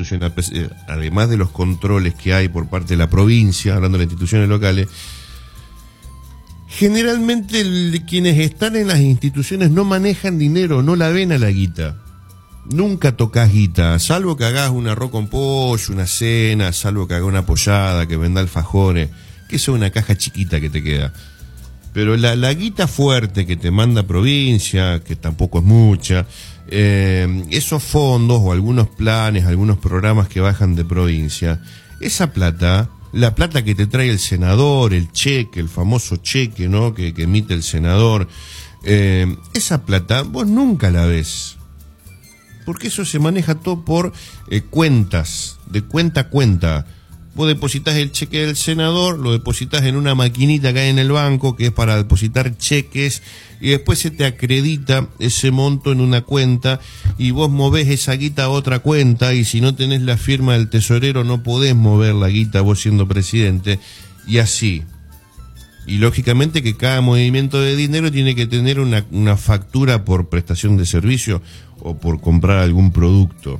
instituciones, además de los controles que hay por parte de la provincia, hablando de las instituciones locales, generalmente quienes están en las instituciones no manejan dinero, no la ven a la guita. Nunca tocas guita, salvo que hagas un arroz con pollo, una cena, salvo que hagas una pollada, que venda alfajores, que eso es una caja chiquita que te queda. Pero la guita fuerte que te manda provincia, que tampoco es mucha, esos fondos o algunos planes, algunos programas que bajan de provincia, esa plata, la plata que te trae el senador, el cheque, el famoso cheque, ¿no?, que emite el senador, esa plata vos nunca la ves. Porque eso se maneja todo por cuentas, de cuenta a cuenta. Vos depositas el cheque del senador, lo depositas en una maquinita que hay en el banco, que es para depositar cheques, y después se te acredita ese monto en una cuenta, y vos movés esa guita a otra cuenta, y si no tenés la firma del tesorero no podés mover la guita vos siendo presidente, y así. Y lógicamente que cada movimiento de dinero tiene que tener una factura por prestación de servicio o por comprar algún producto.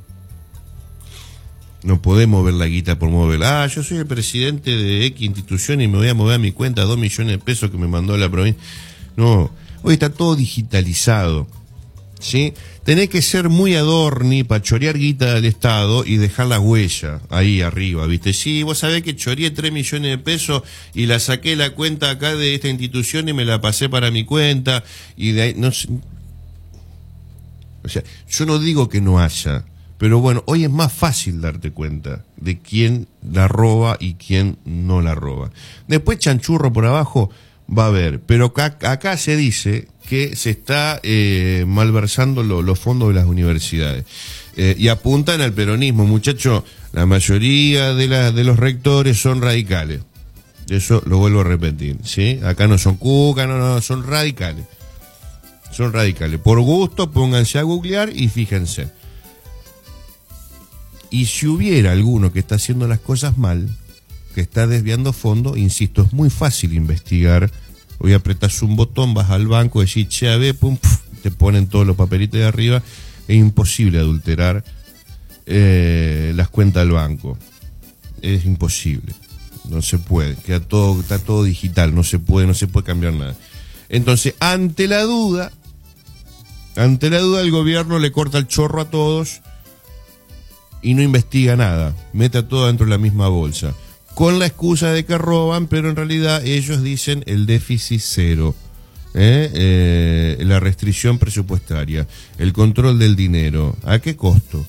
No podés mover la guita por moverla. Yo soy el presidente de X institución y me voy a mover a mi cuenta 2 millones de pesos que me mandó la provincia. No, hoy está todo digitalizado, ¿sí? Tenés que ser muy adorni para chorear guita del Estado y dejar la huella ahí arriba, ¿viste? Sí, vos sabés que choreé 3 millones de pesos y la saqué la cuenta acá de esta institución y me la pasé para mi cuenta y de ahí, no sé. O sea, yo no digo que no haya, pero bueno, hoy es más fácil darte cuenta de quién la roba y quién no la roba. Después chanchurro por abajo va a haber, pero acá se dice que se está malversando los fondos de las universidades. Y apuntan al peronismo, muchachos, la mayoría de los rectores son radicales. Eso lo vuelvo a repetir, ¿sí? Acá no son cucas, no, son radicales. Son radicales. Por gusto, pónganse a googlear y fíjense. Y si hubiera alguno que está haciendo las cosas mal, que está desviando fondos, insisto, es muy fácil investigar. Hoy apretás un botón, vas al banco, decís, che, a ver, pum, te ponen todos los papelitos de arriba. Es imposible adulterar las cuentas del banco. Es imposible. No se puede. Está todo digital. No se puede cambiar nada. Entonces, ante la duda, el gobierno le corta el chorro a todos y no investiga nada. Mete a todo dentro de la misma bolsa. Con la excusa de que roban, pero en realidad ellos dicen el déficit cero. La restricción presupuestaria, el control del dinero. ¿A qué costo?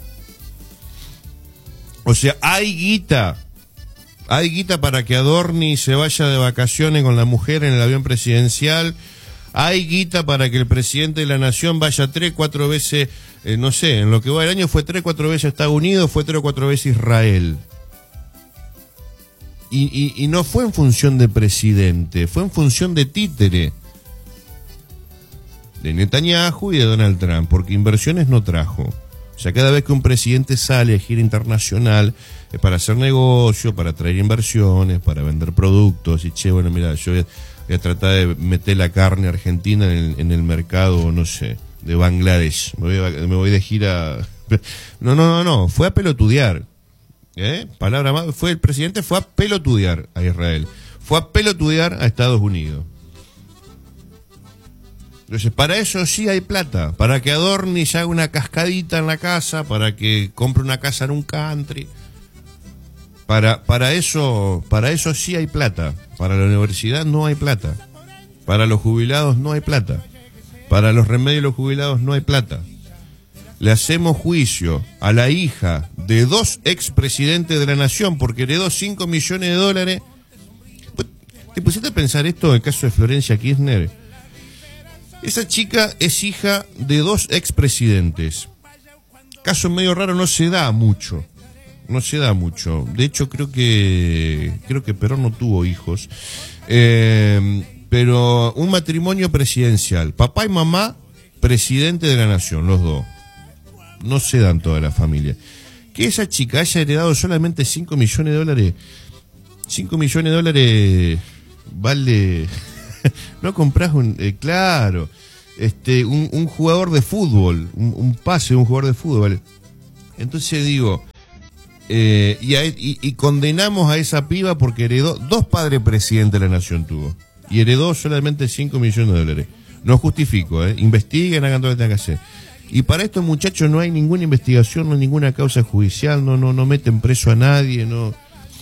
O sea, hay guita para que Adorni se vaya de vacaciones con la mujer en el avión presidencial. Hay guita para que el presidente de la nación vaya 3, 4 veces, no sé, en lo que va el año fue 3, 4 veces a Estados Unidos, fue 3 o 4 veces a Israel. Y no fue en función de presidente, fue en función de títere. De Netanyahu y de Donald Trump, porque inversiones no trajo. O sea, cada vez que un presidente sale a gira internacional es para hacer negocio, para traer inversiones, para vender productos. Y che, bueno, mira, yo voy a tratar de meter la carne argentina en el mercado, no sé, de Bangladesh. Me voy de gira. No, fue a pelotudear. Palabra más, el presidente fue a pelotudear a Israel. Fue a pelotudear a Estados Unidos. Entonces, para eso sí hay plata, para que Adorni se haga una cascadita en la casa, para que compre una casa en un country. Para eso sí hay plata. Para la universidad no hay plata. Para los jubilados no hay plata. Para los remedios de los jubilados no hay plata. Le hacemos juicio a la hija de 2 expresidentes de la nación porque heredó $5 millones. ¿Te pusiste a pensar esto en el caso de Florencia Kirchner? Esa chica es hija de 2 expresidentes. Caso medio raro, no se da mucho. De hecho, creo que Perón no tuvo hijos. Pero un matrimonio presidencial. Papá y mamá, presidente de la nación, los dos. No se dan toda la familia. Que esa chica haya heredado solamente $5 millones. $5 millones vale... No compras claro, un jugador de fútbol, un pase de un jugador de fútbol, ¿vale? Entonces digo, y condenamos a esa piba porque heredó, 2 padres presidentes de la nación tuvo, y heredó solamente 5 millones de dólares. No justifico, investiguen, hagan todo lo que tengan que hacer. Y para estos muchachos no hay ninguna investigación, no hay ninguna causa judicial, no meten preso a nadie, no.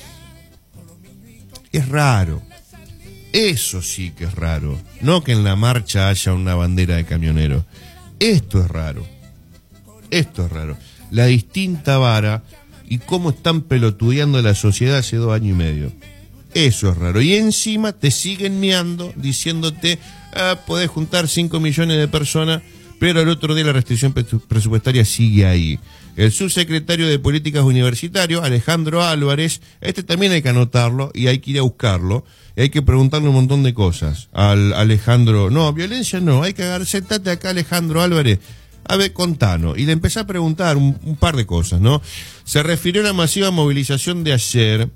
Es raro. Eso sí que es raro. No que en la marcha haya una bandera de camioneros. Esto es raro. Esto es raro. La distinta vara y cómo están pelotudeando la sociedad hace 2 años y medio. Eso es raro. Y encima te siguen meando diciéndote, podés juntar 5 millones de personas, pero el otro día la restricción presupuestaria sigue ahí. El subsecretario de Políticas Universitario, Alejandro Álvarez, también hay que anotarlo y hay que ir a buscarlo. Y hay que preguntarle un montón de cosas al Alejandro. No, violencia no, hay que agarrar, sentate acá, Alejandro Álvarez. A ver, contanos. Y le empecé a preguntar un par de cosas, ¿no? Se refirió a la masiva movilización de ayer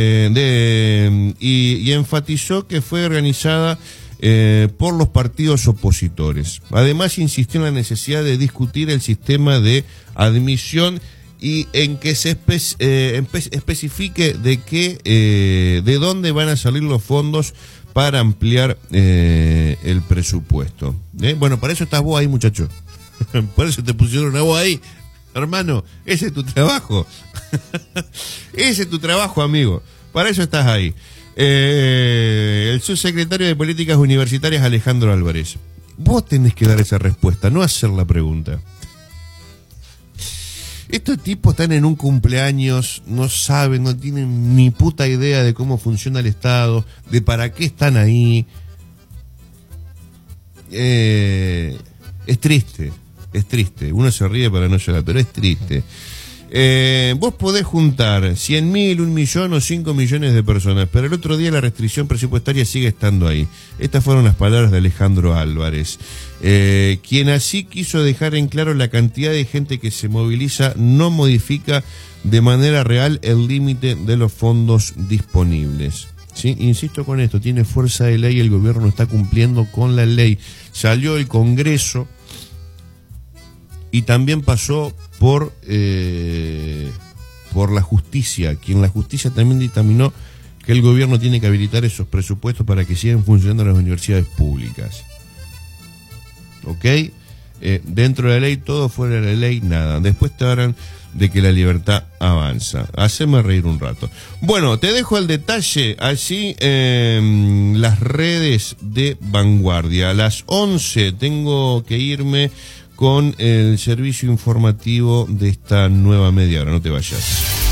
y enfatizó que fue organizada por los partidos opositores. Además, insistió en la necesidad de discutir el sistema de admisión y en que se especifique de dónde van a salir los fondos para ampliar el presupuesto. Bueno, para eso estás vos ahí, muchacho. Por eso te pusieron a vos ahí, hermano. Ese es tu trabajo. Ese es tu trabajo, amigo. Para eso estás ahí. El subsecretario de Políticas Universitarias, Alejandro Álvarez. Vos tenés que dar esa respuesta, no hacer la pregunta. Estos tipos están en un cumpleaños, no saben, no tienen ni puta idea de cómo funciona el Estado, de para qué están ahí. Es triste. Uno se ríe para no llorar, pero es triste. Vos podés juntar 100.000, 1 millón o 5 millones de personas, pero el otro día la restricción presupuestaria sigue estando ahí. Estas fueron las palabras de Alejandro Álvarez, quien así quiso dejar en claro la cantidad de gente que se moviliza no modifica de manera real el límite de los fondos disponibles. ¿Sí? Insisto con esto, tiene fuerza de ley, el gobierno no está cumpliendo con la ley. Salió el Congreso y también pasó por la justicia, quien la justicia también dictaminó que el gobierno tiene que habilitar esos presupuestos para que sigan funcionando las universidades públicas. ¿Ok? Dentro de la ley todo, fuera de la ley nada. Después te hablan de que la libertad avanza. Haceme reír un rato. Bueno, te dejo el detalle así en las redes de Vanguardia. A las 11 tengo que irme con el servicio informativo de esta nueva media hora. No te vayas.